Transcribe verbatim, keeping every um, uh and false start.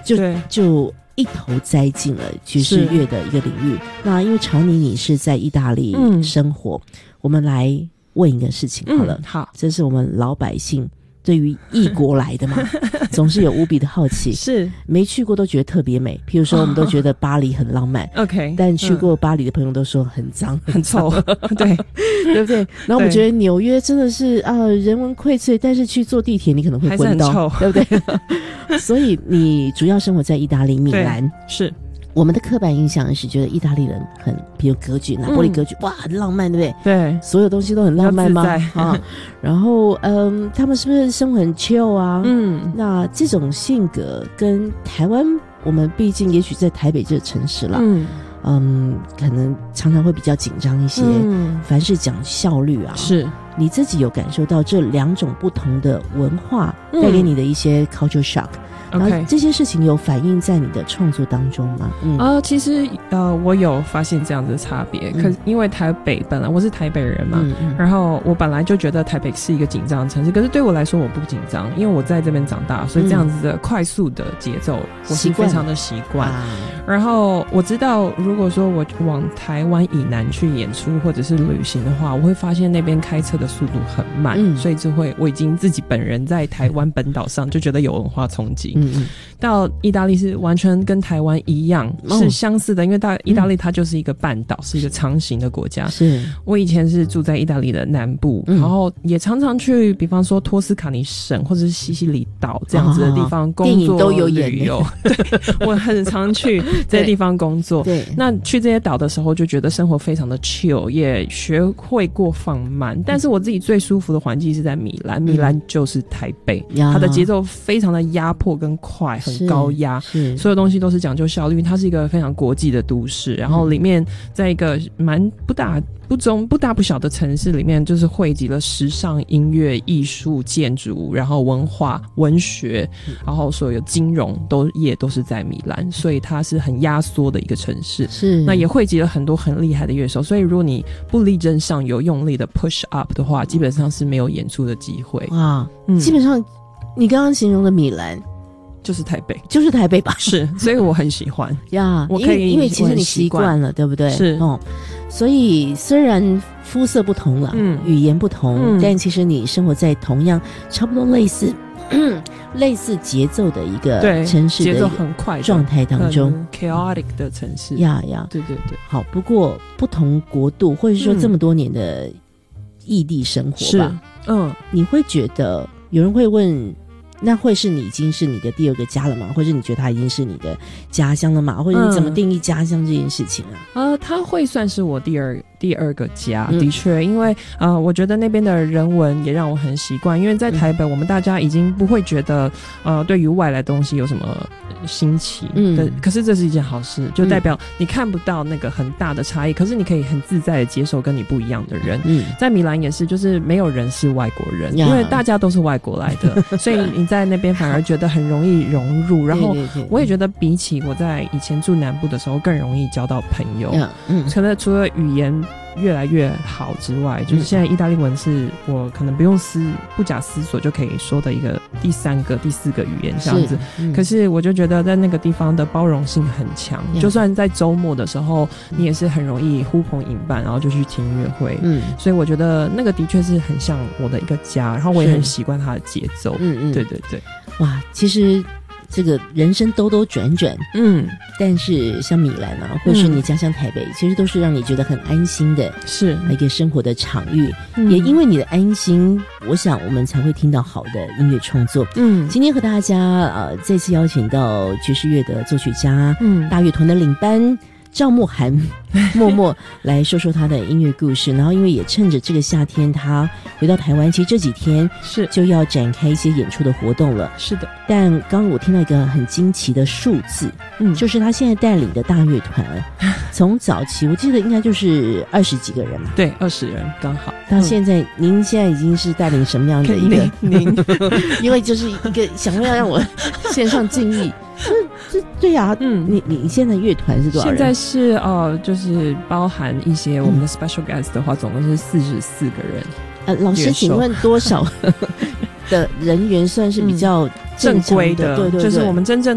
就就一头栽进了爵士乐的一个领域。那因为常妮你是在意大利生活，嗯、我们来问一个事情好了， 嗯、好， 这是我们老百姓对于异国来的嘛，总是有无比的好奇， 是没去过都觉得特别美。譬如说，我们都觉得巴黎很浪漫，OK，、哦、但去过巴黎的朋友都说很脏、 很臭，对对不对？然后我们觉得纽约真的是啊、呃、人文荟萃，但是去坐地铁你可能会昏倒，对不对？所以你主要生活在意大利米兰， 是。 我们的刻板印象是觉得意大利人很，比如格局，拿玻璃格局，嗯、哇，很浪漫，对不对？ 对， 所有东西都很浪漫吗？啊，然后嗯，他们是不是生活很 chill 啊？嗯，那这种性格跟台湾，我们毕竟也许在台北这个城市啦，嗯嗯，可能常常会比较紧张一些，嗯，凡事讲效率啊， 是你自己有感受到这两种不同的文化带给你的一些 culture shock？OK， 这些事情有反映在你的创作当中吗？ 嗯，呃，其实呃，我有发现这样子的差别。嗯、可因为台北本来我是台北人嘛，嗯嗯、然后我本来就觉得台北是一个紧张的城市，可是对我来说我不紧张，因为我在这边长大，所以这样子的快速的节奏，嗯、我是非常的习惯。啊、然后我知道，如果说我往台湾以南去演出或者是旅行的话，我会发现那边开车的速度很慢，嗯、所以就会我已经自己本人在台湾本岛上就觉得有文化冲击。嗯嗯，到意大利是完全跟台湾一样，哦、是相似的，因为大意大利它就是一个半岛，嗯、是一个长形的国家。是我以前是住在意大利的南部，嗯、然后也常常去，比方说托斯卡尼省或者是西西里岛这样子的地方工作、 电影都有演旅游。对，我很常去这些地方工作。对，那去这些岛的时候，就觉得生活非常的 chill， 也学会过放慢。但是我自己最舒服的环境是在米兰，米兰就是台北，嗯、它的节奏非常的压迫跟快，很高压，所有东西都是讲究效率。它是一个非常国际的都市，然后里面在一个蛮不大不中不大不小的城市里面，就是汇集了时尚、音乐、艺术、建筑，然后文化、文学，然后所有金融都业都是在米兰，所以它是很压缩的一个城市。是，那也汇集了很多很厉害的乐手，所以如果你不力争上游，用力的 push up 的话，基本上是没有演出的机会。 哇，嗯、基本上你刚刚形容的米兰。 就是台北， 就是台北吧？ 是，所以我很喜欢呀。我可以，因为其实你习惯了，对不对？是哦。所以虽然肤色不同了，嗯，语言不同，嗯、但其实你生活在同样差不多类似类似节奏的一个城市的节奏很快状态当中 ，chaotic 的城市呀呀， 对对对。 好，不过不同国度，或者说这么多年的异地生活吧，嗯，你会觉得有人会问？那会是你已经是你的第二个家了吗？或者你觉得它已经是你的家乡了吗？或者你怎么定义家乡这件事情啊？ 呃，它会算是我第二第二个家，嗯、的确，因为呃，我觉得那边的人文也让我很习惯。因为在台北，嗯、我们大家已经不会觉得呃，对于外来东西有什么新奇，嗯，的，可是这是一件好事，就代表你看不到那个很大的差异，可是你可以很自在的接受跟你不一样的人。嗯，在米兰也是，就是没有人是外国人，因为大家都是外国来的，所以你在那边反而觉得很容易融入。然后我也觉得比起我在以前住南部的时候更容易交到朋友。嗯，可能除了语言越来越好之外，就是现在意大利文是我可能不用思不假思索就可以说的一个第三个第四个语言这样子。嗯、可是我就觉得在那个地方的包容性很强，嗯、就算在周末的时候你也是很容易呼朋引伴，然后就去听音乐会。嗯，所以我觉得那个的确是很像我的一个家，然后我也很习惯它的节奏。嗯嗯，对对对。 哇，其实这个人生兜兜转转，嗯，但是像米兰啊，或是你家乡台北，嗯、其实都是让你觉得很安心的，是一个生活的场域。嗯、也因为你的安心，我想我们才会听到好的音乐创作。嗯，今天和大家呃再次邀请到爵士乐的作曲家，嗯，大乐团的领班赵慕涵默默来说说他的音乐故事。然后因为也趁着这个夏天他回到台湾，其实这几天是就要展开一些演出的活动了。 是的， 但刚刚我听到一个很惊奇的数字，嗯，就是他现在带领的大乐团从早期我记得应该就是二十几个人嘛， 对，二十人刚好， 到现在、嗯、您现在已经是带领什么样的一个您因为就是一个想要让我献上敬意这对呀、啊，嗯，你你现在乐团是多少人？ 现在是呃，就是包含一些我们的 special guest 的话，嗯、总共是四十四个人。 呃，老师，请问多少的人员算是比较正规的？ 对对对， 就是我们真正